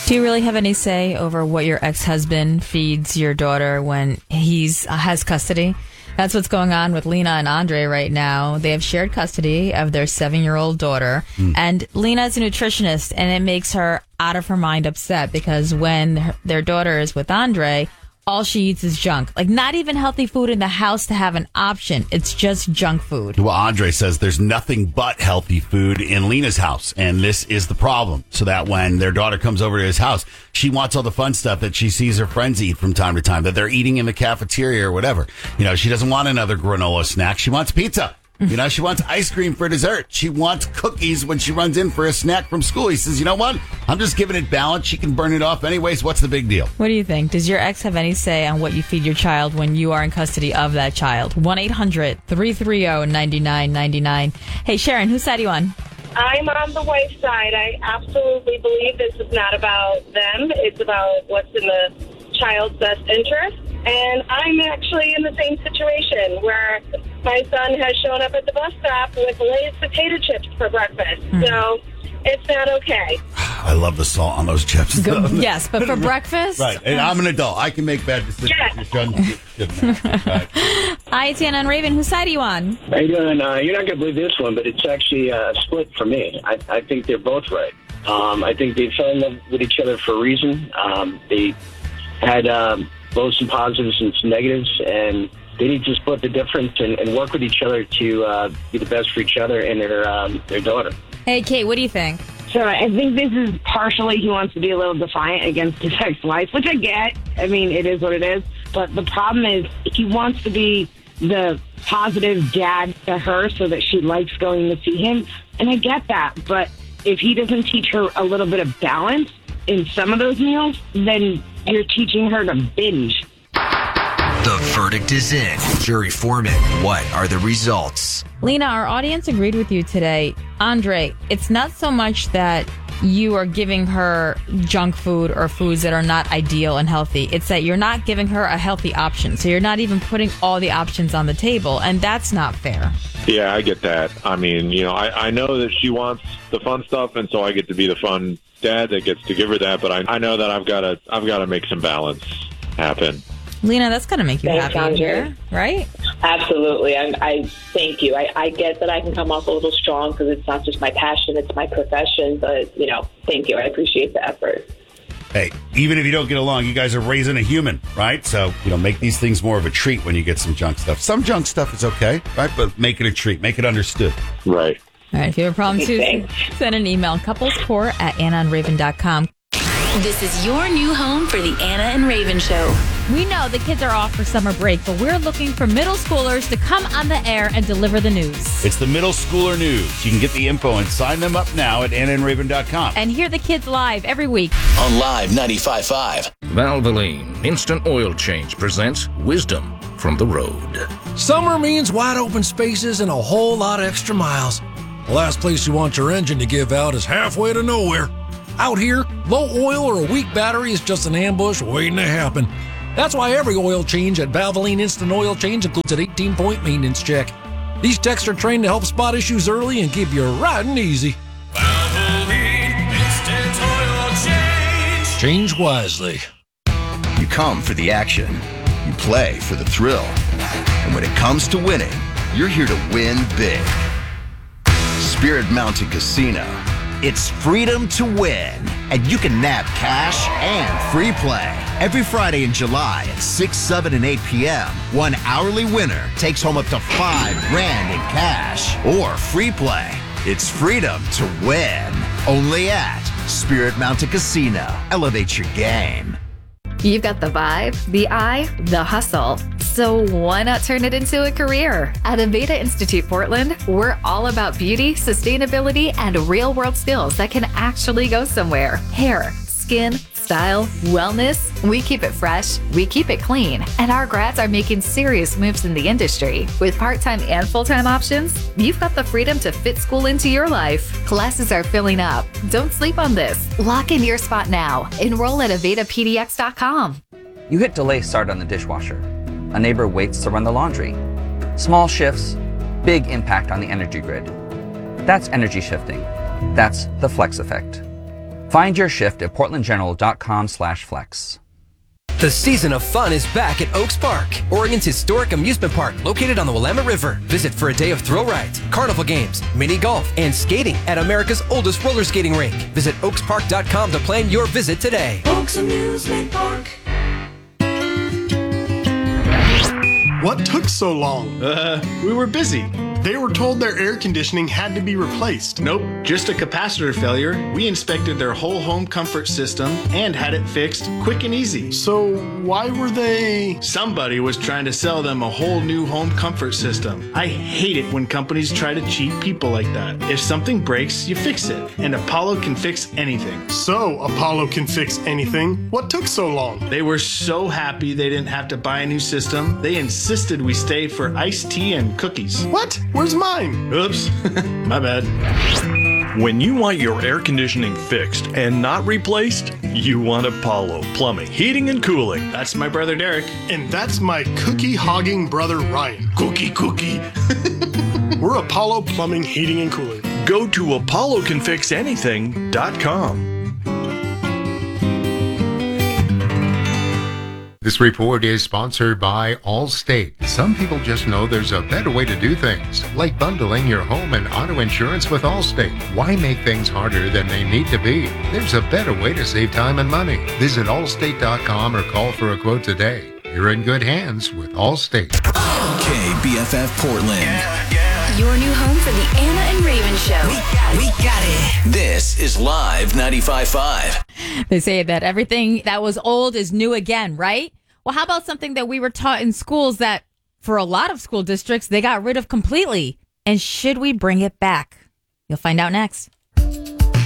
Do you really have any say over what your ex-husband feeds your daughter when has custody? That's what's going on with Lena and Andre right now. They have shared custody of their 7-year-old daughter. And Lena's a nutritionist, and it makes her out of her mind upset because when their daughter is with Andre, all she eats is junk. Like, not even healthy food in the house to have an option. It's just junk food. Well, Andre says there's nothing but healthy food in Lena's house, and this is the problem. So that when their daughter comes over to his house, she wants all the fun stuff that she sees her friends eat from time to time, that they're eating in the cafeteria or whatever. You know, she doesn't want another granola snack. She wants pizza. You know, she wants ice cream for dessert. She wants cookies when she runs in for a snack from school. He says, you know what? I'm just giving it balance. She can burn it off anyways. What's the big deal? What do you think? Does your ex have any say on what you feed your child when you are in custody of that child? 1-800-330-9999. Hey, Sharon, whose side are you on? I'm on the wife's side. I absolutely believe this is not about them. It's about what's in the child's best interest. And I'm actually in the same situation where my son has shown up at the bus stop with Lay's potato chips for breakfast. So it's not okay. I love the salt on those chips. Good. Yes, but for breakfast? Right. And I'm an adult. I can make bad decisions. Yes. Your son shouldn't. Right. Hi, it's Anna and Raven. Whose side are you on? How you doing? You're not going to believe this one, but it's actually split for me. I think they're both right. I think they fell in love with each other for a reason. They had both some positives and some negatives, and they need to split the difference and work with each other to be the best for each other and their daughter. Hey, Kate, what do you think? So I think this is partially he wants to be a little defiant against his ex-wife, which I get. I mean, it is what it is. But the problem is he wants to be the positive dad to her so that she likes going to see him. And I get that. But if he doesn't teach her a little bit of balance in some of those meals, then you're teaching her to binge. The verdict is in. Jury foreman, what are the results? Lena, our audience agreed with you today. Andre, it's not so much that you are giving her junk food or foods that are not ideal and healthy. It's that you're not giving her a healthy option. So you're not even putting all the options on the table, and that's not fair. Yeah, I get that. I mean, you know, I know that she wants the fun stuff, and so I get to be the fun dad that gets to give her that, but I know that I've got to make some balance happen. Lena, that's going to make you Thanks, happy Andre. here, right? Absolutely. I thank you. I get that I can come off a little strong because it's not just my passion, it's my profession. But, thank you. I appreciate the effort. Hey, even if you don't get along, you guys are raising a human, right? So, make these things more of a treat when you get some junk stuff. Some junk stuff is okay, right? But make it a treat. Make it understood. Right. All right, if you have a problem too, Thanks. send an email, couplescore@annaandraven.com. This is your new home for the Anna and Raven Show. We know the kids are off for summer break, but we're looking for middle schoolers to come on the air and deliver the news. It's the Middle Schooler News. You can get the info and sign them up now at AnnaandRaven.com. And hear the kids live every week. On Live 95.5. Valvoline Instant Oil Change presents Wisdom from the Road. Summer means wide open spaces and a whole lot of extra miles. The last place you want your engine to give out is halfway to nowhere. Out here, low oil or a weak battery is just an ambush waiting to happen. That's why every oil change at Valvoline Instant Oil Change includes an 18-point maintenance check. These techs are trained to help spot issues early and keep you riding easy. Valvoline Instant Oil Change. Change wisely. You come for the action. You play for the thrill. And when it comes to winning, you're here to win big. Spirit Mountain Casino. It's freedom to win. And you can nab cash and free play. Every Friday in July at 6, 7, and 8 p.m., one hourly winner takes home up to $5,000 in cash or free play. It's freedom to win. Only at Spirit Mountain Casino. Elevate your game. You've got the vibe, the eye, the hustle. So why not turn it into a career? At Aveda Institute Portland, we're all about beauty, sustainability, and real-world skills that can actually go somewhere. Hair, skin, style, wellness. We keep it fresh, we keep it clean, and our grads are making serious moves in the industry. With part-time and full-time options, you've got the freedom to fit school into your life. Classes are filling up. Don't sleep on this. Lock in your spot now. Enroll at AvedaPDX.com. You hit delay start on the dishwasher. A neighbor waits to run the laundry. Small shifts, big impact on the energy grid. That's energy shifting. That's the Flex effect. Find your shift at portlandgeneral.com/flex. The season of fun is back at Oaks Park, Oregon's historic amusement park located on the Willamette River. Visit for a day of thrill rides, carnival games, mini golf, and skating at America's oldest roller skating rink. Visit oakspark.com to plan your visit today. Oaks Amusement Park. What took so long? We were busy. They were told their air conditioning had to be replaced. Nope, just a capacitor failure. We inspected their whole home comfort system and had it fixed quick and easy. So why were they... Somebody was trying to sell them a whole new home comfort system. I hate it when companies try to cheat people like that. If something breaks, you fix it. And Apollo can fix anything. So Apollo can fix anything? What took so long? They were so happy they didn't have to buy a new system. They insisted we stay for iced tea and cookies. What? Where's mine? Oops, my bad. When you want your air conditioning fixed and not replaced, you want Apollo Plumbing, Heating, and Cooling. That's my brother Derek. And that's my cookie-hogging brother Ryan. Cookie. We're Apollo Plumbing, Heating, and Cooling. Go to apollocanfixanything.com. This report is sponsored by Allstate. Some people just know there's a better way to do things, like bundling your home and auto insurance with Allstate. Why make things harder than they need to be? There's a better way to save time and money. Visit allstate.com or call for a quote today. You're in good hands with Allstate. KBFF Portland. Your new home for the Anna and Raven Show. We got it. This is Live 95.5. They say that everything that was old is new again, right? Well, how about something that we were taught in schools that for a lot of school districts, they got rid of completely? And should we bring it back? You'll find out next.